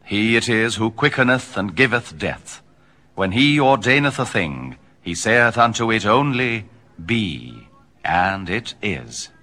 He it is who quickeneth and giveth death. When he ordaineth a thing, he saith unto it only, Be, and it is.